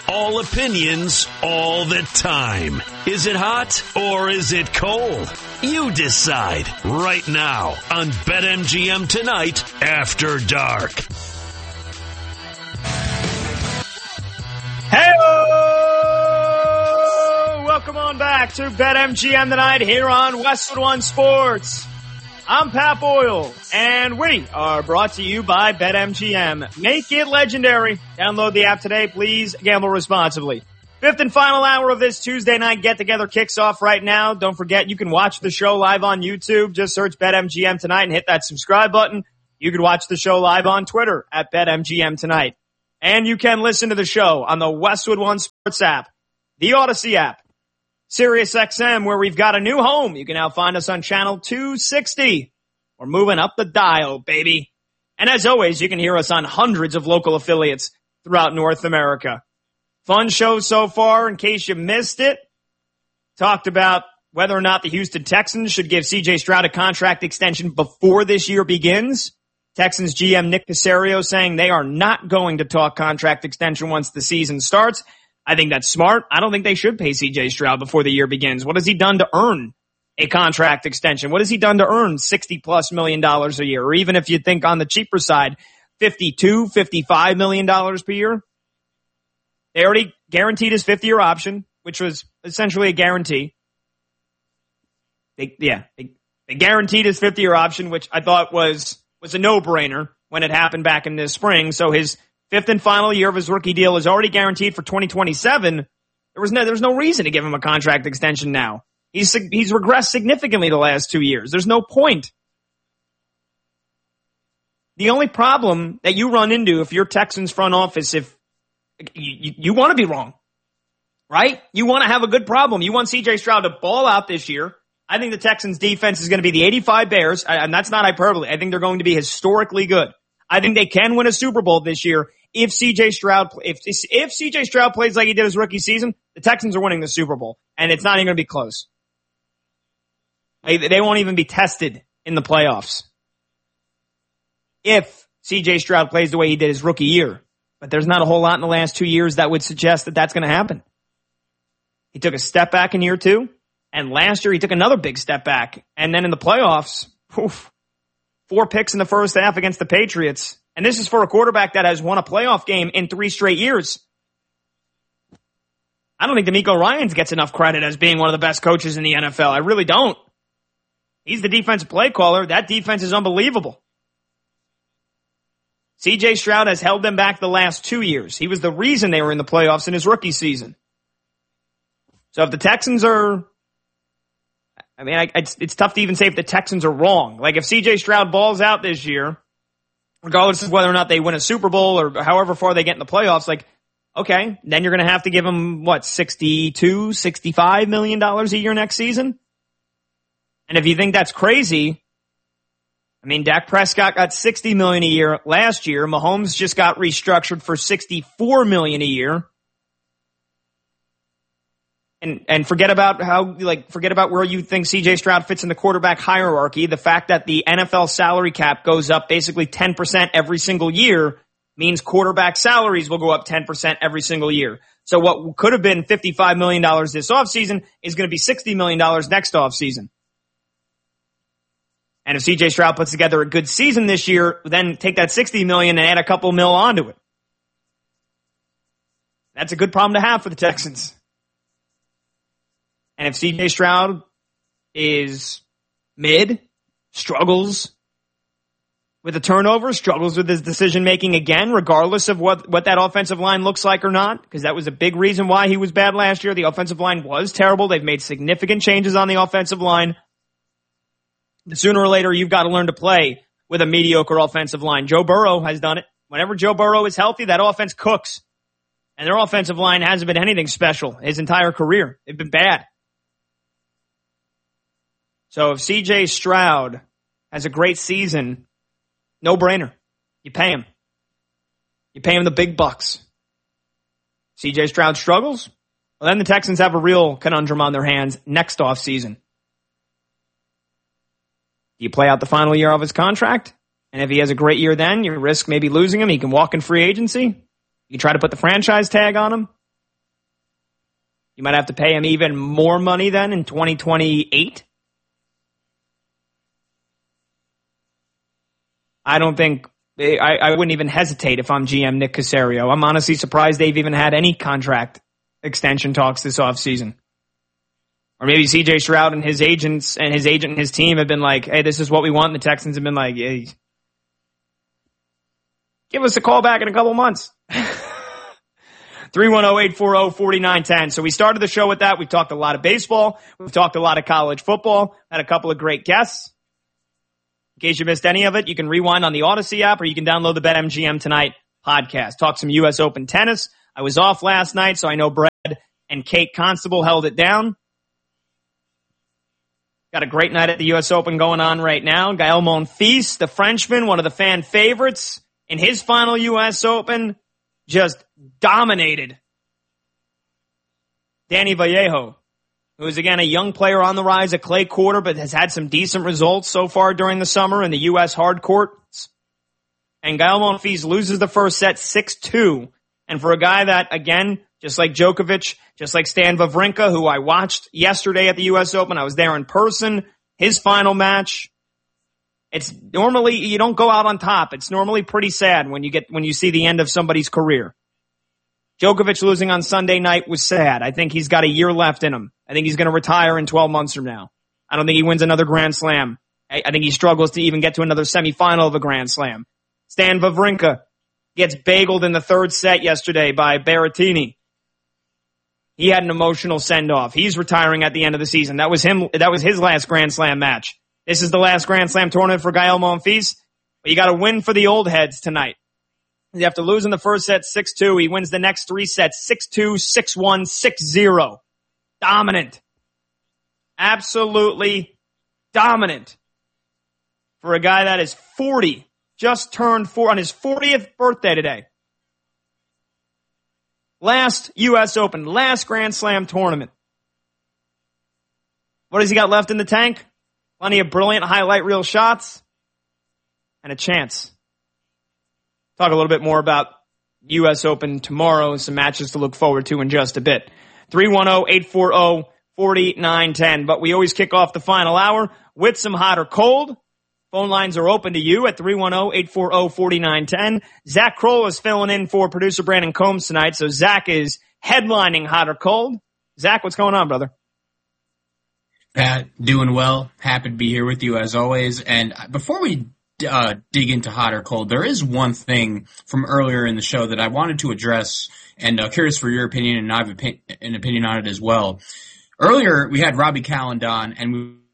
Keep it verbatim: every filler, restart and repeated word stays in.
all opinions, all the time. Is it hot or is it cold? You decide right now on BetMGM Tonight After Dark. Hey, welcome on back to BetMGM Tonight here on Westwood One Sports. I'm Pat Boyle, and we are brought to you by BetMGM. Make it legendary. Download the app today. Please gamble responsibly. Fifth and final hour of this Tuesday night get-together kicks off right now. Don't forget, you can watch the show live on YouTube. Just search BetMGM Tonight and hit that subscribe button. You can watch the show live on Twitter at BetMGM Tonight. And you can listen to the show on the Westwood One Sports app, the Odyssey app, SiriusXM, where we've got a new home. You can now find us on channel two sixty. We're moving up the dial, baby. And as always, you can hear us on hundreds of local affiliates throughout North America. Fun show so far. In case you missed it, talked about whether or not the Houston Texans should give C J Stroud a contract extension before this year begins. Texans G M Nick Caserio saying they are not going to talk contract extension once the season starts. I think that's smart. I don't think they should pay C J Stroud before the year begins. What has he done to earn a contract extension? What has he done to earn sixty plus million dollars a year? Or even if you think on the cheaper side, fifty-two, fifty-five million dollars per year. They already guaranteed his fifth year option, which was essentially a guarantee. They, yeah, they, they guaranteed his fifth year option, which I thought was, was a no-brainer when it happened back in this spring. So his fifth and final year of his rookie deal is already guaranteed for twenty twenty-seven. There was no, there's no reason to give him a contract extension now. He's, he's regressed significantly the last two years. There's no point. The only problem that you run into if you're Texans front office, if you, you, you want to be wrong, right? You want to have a good problem. You want C J Stroud to ball out this year. I think the Texans defense is going to be the eighty-five Bears, and that's not hyperbole. I think they're going to be historically good. I think they can win a Super Bowl this year if C J Stroud, if, if C J Stroud plays like he did his rookie season, the Texans are winning the Super Bowl, and it's not even going to be close. They, they won't even be tested in the playoffs if C J Stroud plays the way he did his rookie year. But there's not a whole lot in the last two years that would suggest that that's going to happen. He took a step back in year two, and last year he took another big step back. And then in the playoffs, oof, four picks in the first half against the Patriots. And this is for a quarterback that has won a playoff game in three straight years. I don't think DeMeco Ryans gets enough credit as being one of the best coaches in the N F L. I really don't. He's the defensive play caller. That defense is unbelievable. C J Stroud has held them back the last two years. He was the reason they were in the playoffs in his rookie season. So if the Texans are, I mean, I, it's, it's tough to even say if the Texans are wrong. Like if C J Stroud balls out this year, regardless of whether or not they win a Super Bowl or however far they get in the playoffs, like, okay, then you're going to have to give him, what, sixty-two, sixty-five million dollars a year next season? And if you think that's crazy, I mean, Dak Prescott got sixty million dollars a year last year. Mahomes just got restructured for sixty-four million dollars a year. And and forget about how, like, forget about where you think C J Stroud fits in the quarterback hierarchy. The fact that the N F L salary cap goes up basically ten percent every single year means quarterback salaries will go up ten percent every single year. So what could have been fifty-five million dollars this offseason is going to be sixty million dollars next offseason. And if C J Stroud puts together a good season this year, then take that sixty million dollars and add a couple mil onto it. That's a good problem to have for the Texans. And if C J Stroud is mid, struggles with the turnover, struggles with his decision-making again, regardless of what, what that offensive line looks like or not, because that was a big reason why he was bad last year. The offensive line was terrible. They've made significant changes on the offensive line. Sooner or later, you've got to learn to play with a mediocre offensive line. Joe Burrow has done it. Whenever Joe Burrow is healthy, that offense cooks. And their offensive line hasn't been anything special his entire career. They've been bad. So if C J Stroud has a great season, no brainer. You pay him. You pay him the big bucks. C J Stroud struggles? Well, then the Texans have a real conundrum on their hands next offseason. Do you play out the final year of his contract? And if he has a great year then, you risk maybe losing him. He can walk in free agency. You try to put the franchise tag on him. You might have to pay him even more money then in twenty twenty-eight. I don't think, I, I wouldn't even hesitate if I'm G M Nick Caserio. I'm honestly surprised they've even had any contract extension talks this offseason. Or maybe C J Stroud and his agents and his agent and his team have been like, hey, this is what we want. And the Texans have been like, hey, give us a call back in a couple months. three one zero, eight four zero, four nine one zero. So we started the show with that. We've talked a lot of baseball. We've talked a lot of college football. Had a couple of great guests. In case you missed any of it, you can rewind on the Odyssey app or you can download the BetMGM Tonight podcast. Talk some U S Open tennis. I was off last night, so I know Brad and Kate Constable held it down. Got a great night at the U S Open going on right now. Gael Monfils, the Frenchman, one of the fan favorites, in his final U S Open, just dominated Danny Vallejo, who is, again, a young player on the rise at clay quarter, but has had some decent results so far during the summer in the U S hard courts. And Gael Monfils loses the first set six two. And for a guy that, again, just like Djokovic, just like Stan Wawrinka, who I watched yesterday at the U S Open, I was there in person, his final match, it's normally, you don't go out on top. It's normally pretty sad when you get, when you see the end of somebody's career. Djokovic losing on Sunday night was sad. I think he's got a year left in him. I think he's going to retire in twelve months from now. I don't think he wins another Grand Slam. I, I think he struggles to even get to another semifinal of a Grand Slam. Stan Wawrinka gets bageled in the third set yesterday by Berrettini. He had an emotional send-off. He's retiring at the end of the season. That was him. That was his last Grand Slam match. This is the last Grand Slam tournament for Gael Monfils. But you got to win for the old heads tonight. You have to lose in the first set six two. He wins the next three sets six two, six one, six zero. Dominant. Absolutely dominant. For a guy that is forty, just turned four on his fortieth birthday today. Last U S Open, last Grand Slam tournament. What has he got left in the tank? Plenty of brilliant highlight reel shots and a chance. Talk a little bit more about U S Open tomorrow and some matches to look forward to in just a bit. three one zero, eight four zero, four nine one zero. But we always kick off the final hour with some hot or cold. Phone lines are open to you at three one zero, eight four zero, four nine one zero. Zach Kroll is filling in for producer Brandon Combs tonight. So Zach is headlining hot or cold. Zach, what's going on, brother? Pat, doing well. Happy to be here with you as always. And before we uh, dig into hot or cold, there is one thing from earlier in the show that I wanted to address, and uh, curious for your opinion, and I have an opinion on it as well. Earlier, we had Robbie Calland on, and we